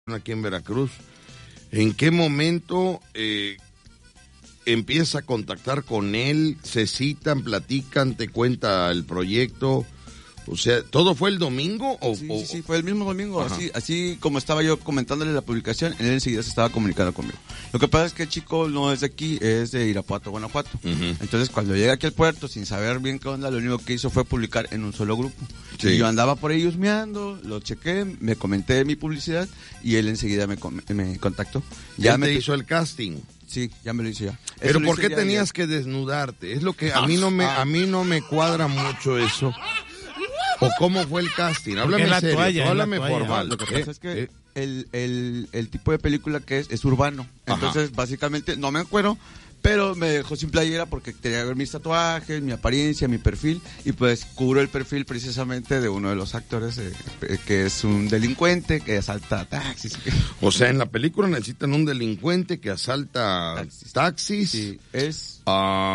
aquí en Veracruz. ¿En qué momento empieza a contactar con él? ¿Se citan, platican, te cuenta el proyecto? O sea, ¿todo fue el domingo? Sí, fue el mismo domingo. Así como estaba yo comentándole la publicación, él enseguida se estaba comunicando conmigo. Lo que pasa es que el chico no es de aquí, es de Irapuato, Guanajuato. Uh-huh. Entonces, cuando llega aquí al puerto, sin saber bien qué onda, lo único que hizo fue publicar en un solo grupo. Sí. Y yo andaba por ahí husmeando, lo chequé, me comenté mi publicidad y él enseguida me contactó. ¿Ya te hizo el casting? Sí, ya me lo hice ya. Pero ¿por qué tenías que desnudarte? Es lo que a mí no me cuadra mucho eso. ¿O cómo fue el casting? Háblame serio, háblame formal. Lo que pasa es que el tipo de película que es urbano. Entonces, básicamente, no me encuero, pero me dejó sin playera porque tenía que ver mis tatuajes, mi apariencia, mi perfil, y pues cubro el perfil precisamente de uno de los actores, que es un delincuente que asalta taxis. O sea, en la película necesitan un delincuente que asalta taxis. Sí, es...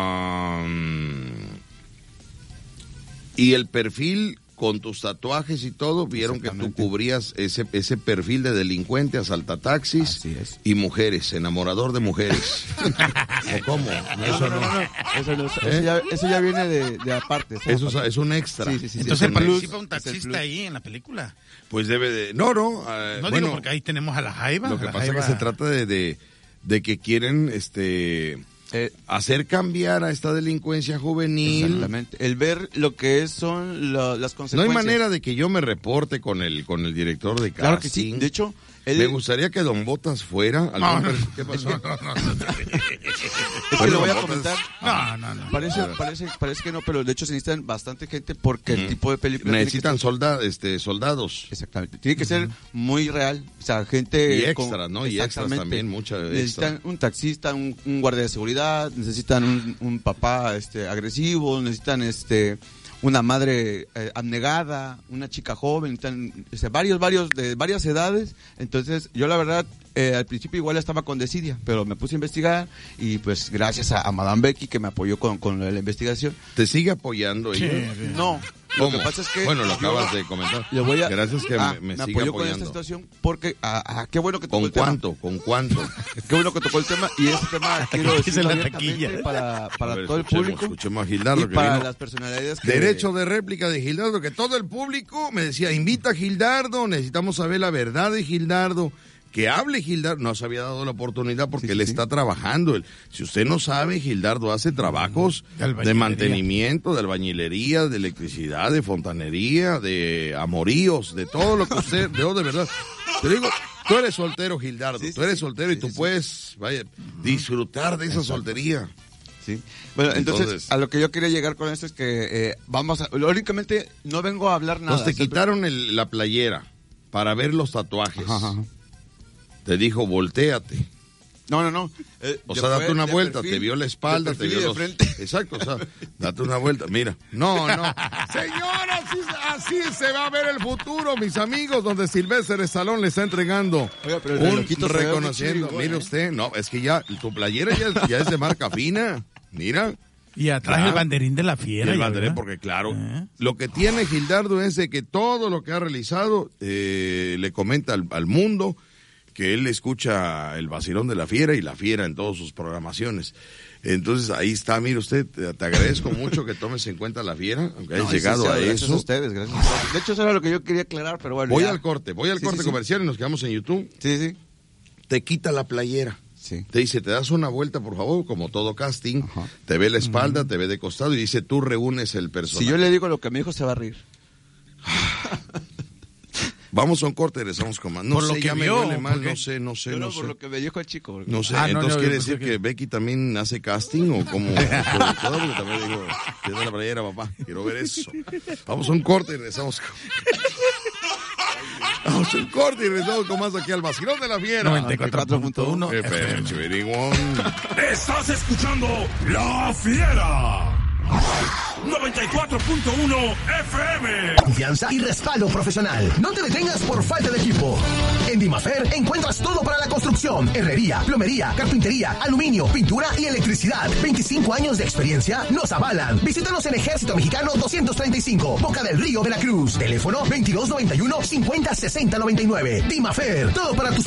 y el perfil... Con tus tatuajes y todo, vieron que tú cubrías ese perfil de delincuente, asaltataxis y mujeres, enamorador de mujeres. ¿O cómo? Eso ya viene de aparte. Eso es un extra. Sí. Entonces participa un taxista ahí en la película. Pues debe de... No, bueno, digo porque ahí tenemos a la Jaiba. Lo que pasa es que se trata de que quieren... hacer cambiar a esta delincuencia juvenil. Exactamente. El ver lo que son las consecuencias. No hay manera de que yo me reporte con el director de casting. Claro que sí. De hecho, me gustaría que Don Botas fuera. ¿Qué pasó? Es que lo voy a comentar. No. Parece que no, pero de hecho se necesitan bastante gente porque el tipo de película... Necesitan soldados. Exactamente. Tiene que ser muy real. O sea, gente... Y extras, ¿no? Y extras también, muchas extras. Necesitan un taxista, un guardia de seguridad, necesitan un papá agresivo, necesitan una madre abnegada, una chica joven, varios de varias edades. Entonces, yo la verdad, al principio igual estaba con desidia, pero me puse a investigar y pues gracias a Madame Becky que me apoyó con la investigación. ¿Te sigue apoyando ella? No. ¿Cómo? Lo que pasa es que... Bueno, lo acabas de comentar. Gracias que me siga apoyó apoyando. Con esta situación porque... qué bueno que tocó el tema. ¿Con cuánto? Qué bueno que tocó el tema y este tema quiero decirlo abiertamente para todo el público. Escuchemos a Gildardo. Y para las personalidades que... Derecho de réplica de Gildardo, que todo el público me decía, invita a Gildardo, necesitamos saber la verdad de Gildardo. Que hable Gildardo, no se había dado la oportunidad porque él está trabajando. Si usted no sabe, Gildardo hace trabajos de mantenimiento, de albañilería, de electricidad, de fontanería, de amoríos, de todo lo que usted, de verdad. Te digo, tú eres soltero, Gildardo, tú eres soltero y tú puedes, disfrutar de esa soltería. Sí. Bueno, entonces, a lo que yo quería llegar con esto es que únicamente no vengo a hablar nada. Entonces te quitaron la playera para ver los tatuajes. Ajá. Te dijo, voltéate. No. O sea, date una vuelta, te vio la espalda, te vio los... frente. Exacto, o sea, date una vuelta, mira. No. Señora, así se va a ver el futuro, mis amigos, donde Silvestre Stallone le está entregando un reconociendo. Mire usted, no, es que ya, tu playera ya es de marca fina, mira. Y atrás el banderín de la fiera. El banderín, porque claro, lo que tiene Gildardo es de que todo lo que ha realizado le comenta al mundo, que él escucha el vacilón de la fiera y la fiera en todas sus programaciones. Entonces ahí está, mire usted, te agradezco mucho que tomes en cuenta la fiera, aunque hayas llegado a eso. Gracias a ustedes, gracias. De hecho, eso era lo que yo quería aclarar, pero bueno. Voy al corte comercial y nos quedamos en YouTube. Sí. Te quita la playera. Sí. Te dice, te das una vuelta, por favor, como todo casting. Te ve la espalda, te ve de costado y dice, tú reúnes el personaje. Si yo le digo lo que me dijo, se va a reír. Vamos a un corte y regresamos con más. No sé, ya me huele mal, no sé. No, por lo que me dijo el chico. Porque... No sé, entonces quiere decir que Becky también hace casting o como productora, porque también digo, tiene la playera, papá, quiero ver eso. Vamos a un corte y regresamos con más aquí al vacilón de la fiera. 94.1 FM. Estás escuchando La Fiera. 94.1 FM. Confianza y respaldo profesional. No te detengas por falta de equipo. En Dimafer encuentras todo para la construcción, herrería, plomería, carpintería, aluminio, pintura y electricidad. 25 años de experiencia nos avalan. Visítanos en Ejército Mexicano 235, Boca del Río, Veracruz. Teléfono 2291-506099. Dimafer, todo para tus